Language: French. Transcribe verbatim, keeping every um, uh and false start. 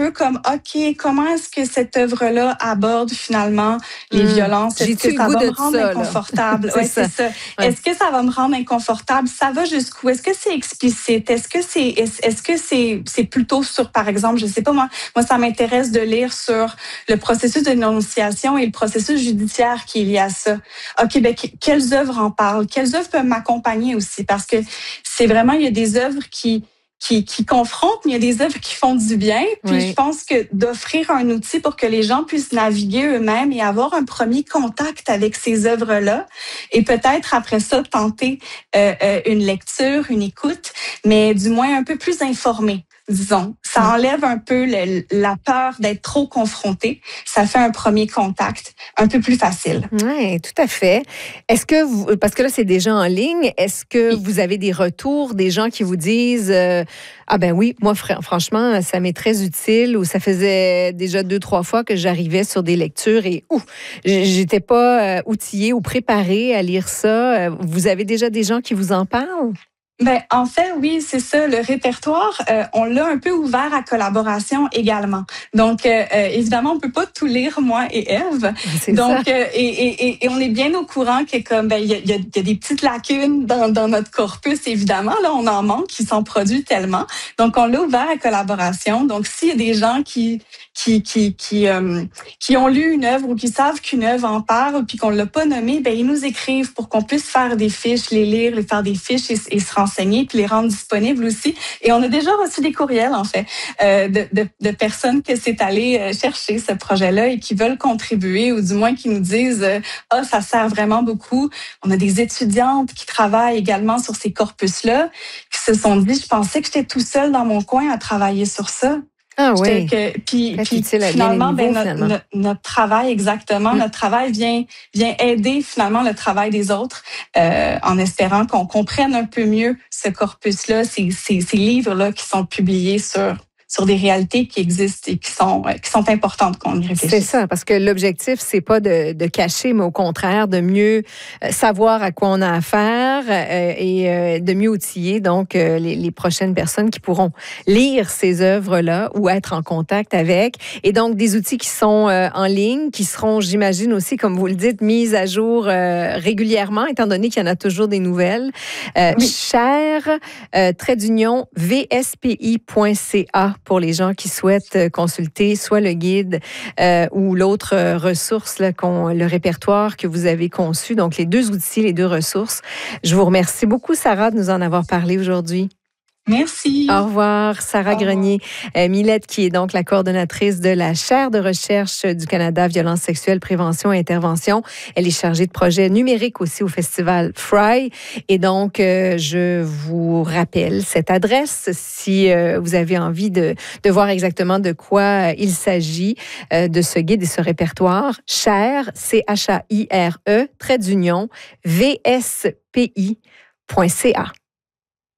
peu comme, OK, comment est-ce que cette œuvre-là aborde finalement les mmh. violences? Est-ce J'ai-tu que ça le goût va de me rendre ça, inconfortable? c'est Oui, ça. c'est ça. Ouais. Est-ce que ça va me rendre inconfortable? Ça va jusqu'où? Est-ce que c'est explicite? Est-ce que c'est est-ce, est-ce que c'est, c'est plutôt sur, par exemple, je sais pas moi, moi ça m'intéresse de lire sur le processus de dénonciation et le processus judiciaire qui est lié à ça. OK, ben quelles œuvres en parlent? Quelles œuvres peuvent m'accompagner aussi? Parce que c'est vraiment, il y a des œuvres qui Qui, qui confrontent, mais il y a des œuvres qui font du bien. Puis oui. Je pense que d'offrir un outil pour que les gens puissent naviguer eux-mêmes et avoir un premier contact avec ces œuvres-là, et peut-être après ça tenter euh, euh, une lecture, une écoute, mais du moins un peu plus informée. Disons, ça enlève un peu le, la peur d'être trop confronté. Ça fait un premier contact un peu plus facile. Oui, tout à fait. Est-ce que vous, parce que là c'est déjà en ligne, est-ce que oui. vous avez des retours, des gens qui vous disent euh, ah ben oui, moi fr- franchement ça m'est très utile, ou ça faisait déjà deux trois fois que j'arrivais sur des lectures et ouf, j'étais pas euh, outillée ou préparée à lire ça. Vous avez déjà des gens qui vous en parlent? Ben, en fait, oui, c'est ça. Le répertoire, euh, on l'a un peu ouvert à collaboration également. Donc, euh, euh, évidemment, on peut pas tout lire, moi et Ève. C'est Donc, ça. Euh, et, et, et on est bien au courant que comme ben il y a, y a des petites lacunes dans, dans notre corpus, évidemment. Là, on en manque, qui sont produits tellement. Donc, on l'a ouvert à collaboration. Donc, s'il y a des gens qui qui qui qui euh, qui ont lu une œuvre ou qui savent qu'une œuvre en parle puis qu'on l'a pas nommée, ben ils nous écrivent pour qu'on puisse faire des fiches, les lire, les faire des fiches et, et se renseigner puis les rendre disponibles aussi. Et on a déjà reçu des courriels en fait euh, de, de de personnes que c'est allé chercher ce projet-là et qui veulent contribuer, ou du moins qui nous disent ah oh, ça sert vraiment beaucoup. On a des étudiantes qui travaillent également sur ces corpus-là qui se sont dit je pensais que j'étais tout seul dans mon coin à travailler sur ça. Ah oui. Que, puis, puis utile finalement, niveaux, ben, notre, finalement. Notre, notre travail, exactement, mmh. notre travail vient, vient aider finalement le travail des autres euh, en espérant qu'on comprenne un peu mieux ce corpus-là, ces, ces, ces livres-là qui sont publiés sur sur des réalités qui existent et qui sont qui sont importantes qu'on y réfléchisse. C'est ça, parce que l'objectif c'est pas de, de cacher, mais au contraire de mieux savoir à quoi on a affaire euh, et euh, de mieux outiller donc euh, les, les prochaines personnes qui pourront lire ces œuvres-là ou être en contact avec. Et donc des outils qui sont euh, en ligne, qui seront, j'imagine aussi, comme vous le dites, mis à jour euh, régulièrement, étant donné qu'il y en a toujours des nouvelles. Euh, oui. Cher, euh, trait d'union, v s p i point c a pour les gens qui souhaitent consulter soit le guide euh, ou l'autre euh, ressource, là, qu'on, le répertoire que vous avez conçu. Donc, les deux outils, les deux ressources. Je vous remercie beaucoup, Sarah, de nous en avoir parlé aujourd'hui. Merci. Au revoir, Sarah Au revoir. Grenier. Euh, Milette, qui est donc la coordonnatrice de la chaire de recherche du Canada, violences sexuelles, prévention et intervention. Elle est chargée de projets numériques aussi au festival Fry. Et donc, euh, je vous rappelle cette adresse si euh, vous avez envie de, de voir exactement de quoi il s'agit euh, de ce guide et ce répertoire. Chaire, C H A I R E, trait d'union, V S P I point C A.